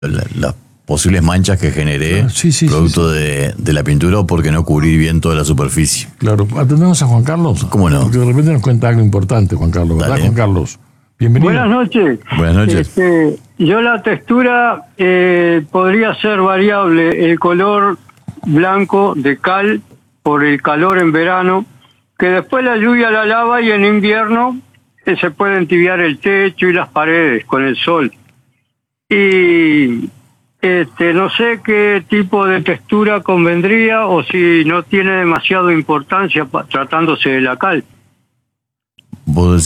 las posibles manchas que generé producto de la pintura o porque no cubrí bien toda la superficie. Claro. ¿Atendemos a Juan Carlos? ¿Cómo no? Porque de repente nos cuenta algo importante, Juan Carlos. ¿Verdad, Juan Carlos? Bienvenido. Buenas noches. Buenas noches. Yo la textura podría ser variable. El color blanco de cal por el calor en verano, que después la lluvia la lava y en invierno se puede entibiar el techo y las paredes con el sol. Y no sé qué tipo de textura convendría o si no tiene demasiada importancia tratándose de la cal. ¿Vos